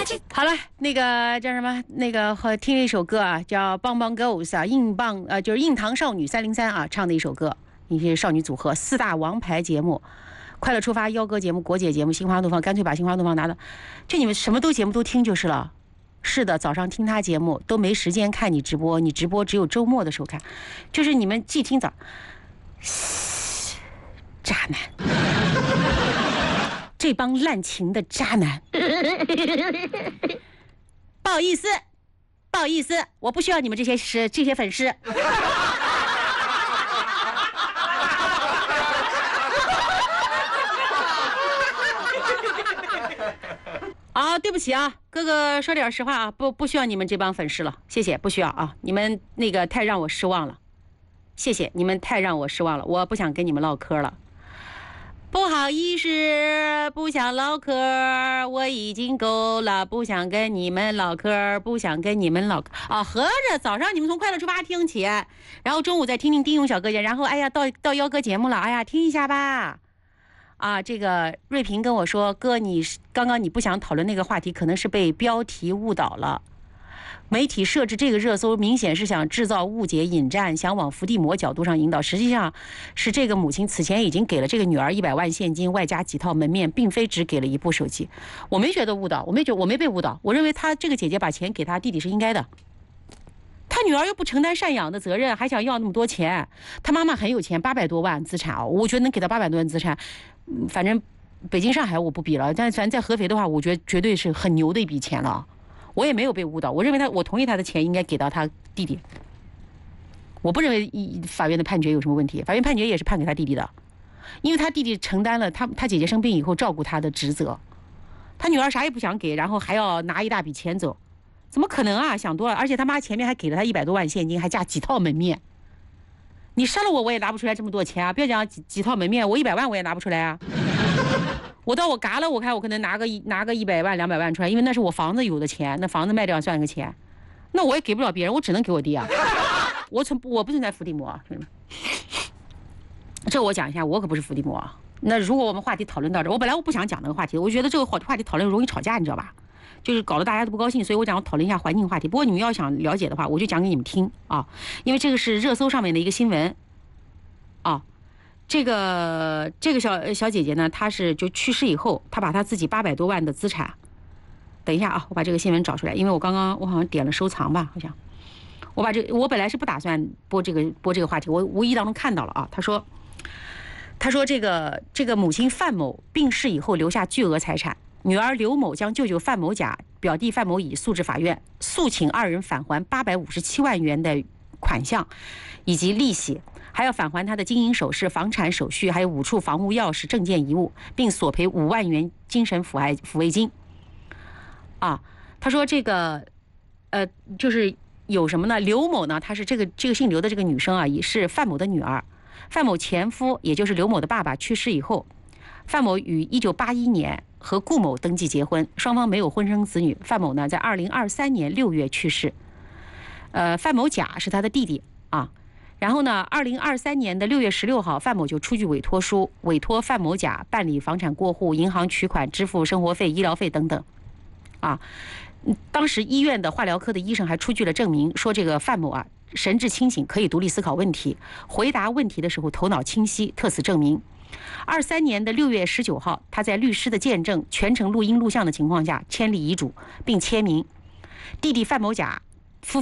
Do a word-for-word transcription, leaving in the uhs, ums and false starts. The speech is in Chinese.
好了，那个叫什么？那个听了一首歌啊，叫《棒棒 Girls》啊，硬棒呃，就是硬糖少女三零三啊唱的一首歌，一些少女组合四大王牌节目，快乐出发、邀歌节目、国姐节目、心花怒放，干脆把心花怒放拿到，就你们什么都节目都听就是了。是的，早上听他节目都没时间看你直播，你直播只有周末的时候看，就是你们既听早，渣男。这帮滥情的渣男，不好意思，不好意思，我不需要你们这些是这些粉丝。啊，对不起啊，哥哥说点实话啊，不不需要你们这帮粉丝了，谢谢，不需要啊，你们那个太让我失望了，谢谢你们太让我失望了，我不想跟你们唠嗑了。不好意思，不想唠嗑，我已经够了，不想跟你们唠嗑，不想跟你们唠嗑啊！合着早上你们从快乐出发听起，然后中午再听听丁勇小哥姐，然后哎呀到到邀歌节目了，哎呀听一下吧。啊，这个瑞平跟我说，哥，你刚刚你不想讨论那个话题，可能是被标题误导了。媒体设置这个热搜，明显是想制造误解、引战，想往伏地魔角度上引导。实际上，是这个母亲此前已经给了这个女儿一百万现金，外加几套门面，并非只给了一部手机。我没觉得误导，我没觉我没被误导。我认为她这个姐姐把钱给她弟弟是应该的。她女儿又不承担赡养的责任，还想要那么多钱。她妈妈很有钱，八百多万资产啊，我觉得能给她八百多万资产，反正北京、上海我不比了，但反正在合肥的话，我觉得绝对是很牛的一笔钱了。我也没有被误导，我认为他，我同意他的钱应该给到他弟弟。我不认为法院的判决有什么问题，法院判决也是判给他弟弟的，因为他弟弟承担了他他姐姐生病以后照顾他的职责，他女儿啥也不想给，然后还要拿一大笔钱走，怎么可能啊？想多了，而且他妈前面还给了他一百多万现金，还加几套门面。你杀了我，我也拿不出来这么多钱啊！不要讲几几套门面，我一百万我也拿不出来啊。我到我嘎了，我看我可能拿个一拿个一百万两百万出来，因为那是我房子有的钱，那房子卖掉算个钱，那我也给不了别人，我只能给我弟啊。我存我不存在伏地魔啊，兄弟们。这我讲一下，我可不是伏地魔啊。那如果我们话题讨论到这，我本来我不想讲那个话题，我觉得这个话话题讨论容易吵架，你知道吧？就是搞得大家都不高兴，所以我讲我讨论一下环境话题。不过你们要想了解的话，我就讲给你们听啊，因为这个是热搜上面的一个新闻啊。这个这个小小姐姐呢，她是就去世以后，她把她自己八百多万的资产，等一下啊，我把这个新闻找出来，因为我刚刚我好像点了收藏吧，好像我把这我本来是不打算播这个播这个话题，我无意当中看到了啊，她说，她说这个这个母亲范某病逝以后留下巨额财产，女儿刘某将舅舅范某甲、表弟范某乙诉至法院，诉请二人返还八百五十七万元的款项以及利息。还要返还他的金银首饰、房产手续，还有五处房屋钥匙、证件遗物，并索赔五万元精神抚慰抚慰金。啊，他说这个，呃，就是有什么呢？刘某呢，她是这个这个姓刘的这个女生啊，也是范某的女儿。范某前夫也就是刘某的爸爸去世以后，范某于一九八一年和顾某登记结婚，双方没有婚生子女。范某呢，在二零二三年六月去世。呃，范某甲是他的弟弟啊。然后呢，二零二三年的六月十六号，范某就出具委托书，委托范某甲办理房产过户、银行取款、支付生活费、医疗费等等。啊，当时医院的化疗科的医生还出具了证明，说这个范某啊神志清醒，可以独立思考问题，回答问题的时候头脑清晰，特此证明。二三年的六月十九号，他在律师的见证、全程录音录像的情况下签立遗嘱，并签名。弟弟范某甲